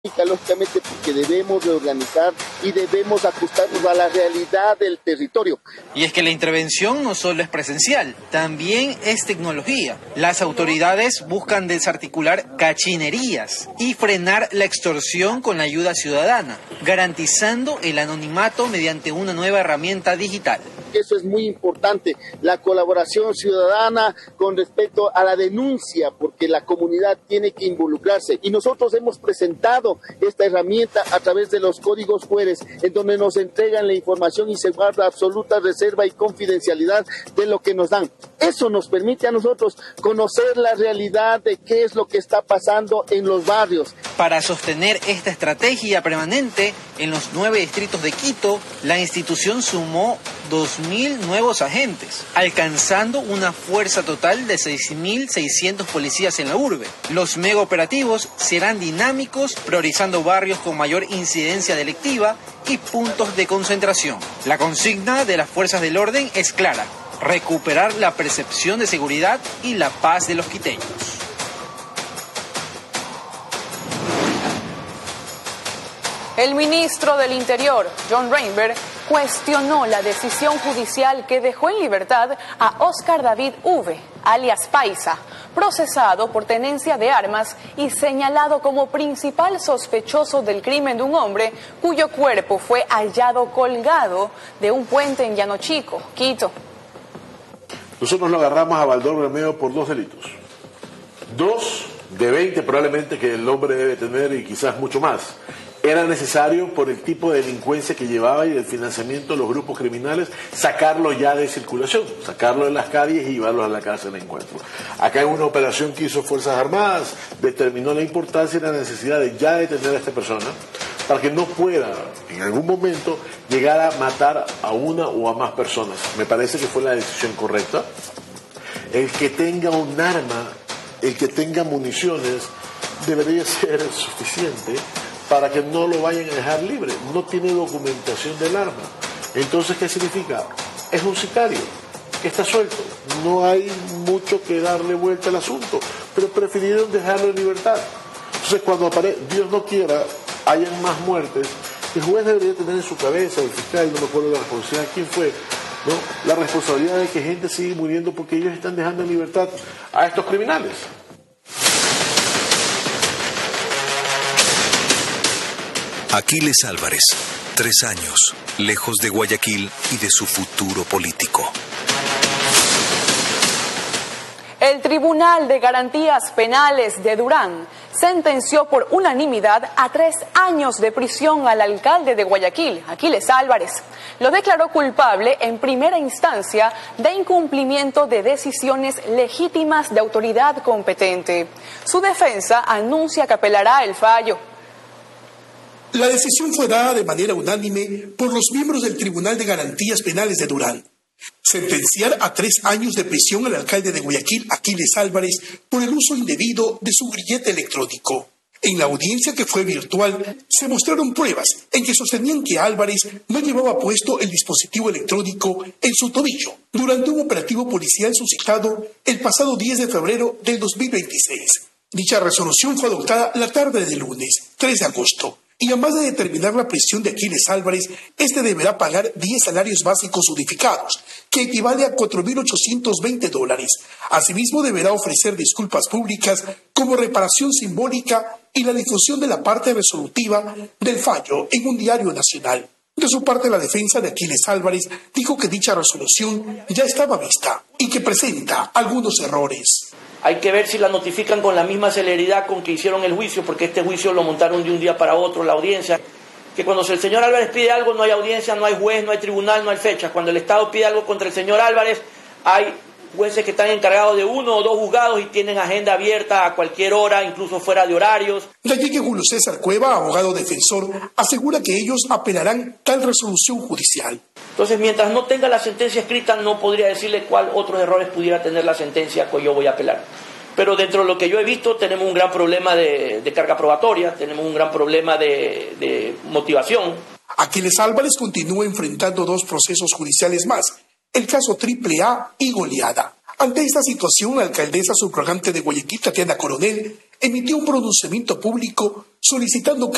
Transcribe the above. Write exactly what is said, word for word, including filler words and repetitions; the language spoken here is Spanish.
lógicamente porque debemos reorganizar y debemos ajustarnos a la realidad del territorio. Y es que la intervención no solo es presencial, también es tecnología. Las autoridades buscan desarticular cachinerías y frenar la extorsión con la ayuda ciudadana, garantizando el anonimato mediante una nueva herramienta digital. Eso es muy importante, la colaboración ciudadana con respecto a la denuncia, porque la comunidad tiene que involucrarse. Y nosotros hemos presentado esta herramienta a través de los códigos fueres, en donde nos entregan la información y se guarda absoluta reserva y confidencialidad de lo que nos dan. Eso nos permite a nosotros conocer la realidad de qué es lo que está pasando en los barrios. Para sostener esta estrategia permanente, en los nueve distritos de Quito, la institución sumó dos mil nuevos agentes, alcanzando una fuerza total de seis mil seiscientos policías en la urbe. Los mega operativos serán dinámicos, priorizando barrios con mayor incidencia delictiva y puntos de concentración. La consigna de las fuerzas del orden es clara: recuperar la percepción de seguridad y la paz de los quiteños. El ministro del Interior, John Reinberg, cuestionó la decisión judicial que dejó en libertad a Oscar David V., alias Paisa, procesado por tenencia de armas y señalado como principal sospechoso del crimen de un hombre cuyo cuerpo fue hallado colgado de un puente en Llano Chico, Quito. Nosotros lo agarramos a Baldor Bermeo por dos delitos. Dos de veinte probablemente que el hombre debe tener y quizás mucho más. Era necesario, por el tipo de delincuencia que llevaba y del financiamiento de los grupos criminales, sacarlo ya de circulación, sacarlo de las calles y llevarlo a la cárcel de encuentro. Acá en una operación que hizo Fuerzas Armadas, determinó la importancia y la necesidad de ya detener a esta persona para que no pueda en algún momento llegar a matar a una o a más personas. Me parece que fue la decisión correcta. El que tenga un arma, el que tenga municiones, debería ser suficiente para que no lo vayan a dejar libre. No tiene documentación del arma. Entonces, ¿qué significa? Es un sicario que está suelto. No hay mucho que darle vuelta al asunto, pero prefirieron dejarlo en libertad. Entonces, cuando aparece, Dios no quiera, hayan más muertes, el juez debería tener en su cabeza, el fiscal, no me acuerdo de la responsabilidad, ¿quién fue? ¿No? La responsabilidad de que gente sigue muriendo porque ellos están dejando en libertad a estos criminales. Aquiles Álvarez, tres años, lejos de Guayaquil y de su futuro político. El Tribunal de Garantías Penales de Durán sentenció por unanimidad a tres años de prisión al alcalde de Guayaquil, Aquiles Álvarez. Lo declaró culpable en primera instancia de incumplimiento de decisiones legítimas de autoridad competente. Su defensa anuncia que apelará el fallo. La decisión fue dada de manera unánime por los miembros del Tribunal de Garantías Penales de Durán. Sentenciar a tres años de prisión al alcalde de Guayaquil, Aquiles Álvarez, por el uso indebido de su grillete electrónico. En la audiencia, que fue virtual, se mostraron pruebas en que sostenían que Álvarez no llevaba puesto el dispositivo electrónico en su tobillo durante un operativo policial suscitado el pasado diez de febrero del dos mil veintiséis. Dicha resolución fue adoptada la tarde del lunes, tres de agosto. Y además de determinar la prisión de Aquiles Álvarez, este deberá pagar diez salarios básicos unificados, que equivale a cuatro mil ochocientos veinte dólares. Asimismo, deberá ofrecer disculpas públicas como reparación simbólica y la difusión de la parte resolutiva del fallo en un diario nacional. De su parte, la defensa de Aquiles Álvarez dijo que dicha resolución ya estaba vista y que presenta algunos errores. Hay que ver si la notifican con la misma celeridad con que hicieron el juicio, porque este juicio lo montaron de un día para otro, la audiencia. Que cuando el señor Álvarez pide algo no hay audiencia, no hay juez, no hay tribunal, no hay fecha. Cuando el Estado pide algo contra el señor Álvarez, hay jueces que están encargados de uno o dos juzgados y tienen agenda abierta a cualquier hora, incluso fuera de horarios. De allí que Julio César Cueva, abogado defensor, asegura que ellos apelarán tal resolución judicial. Entonces, mientras no tenga la sentencia escrita, no podría decirle cuál otros errores pudiera tener la sentencia que yo voy a apelar. Pero dentro de lo que yo he visto, tenemos un gran problema de, de carga probatoria, tenemos un gran problema de, de motivación. Aquiles Álvarez continúa enfrentando dos procesos judiciales más, el caso Triple A y Goleada. Ante esta situación, la alcaldesa subrogante de Guayaquil, Tatiana Coronel, emitió un pronunciamiento público solicitando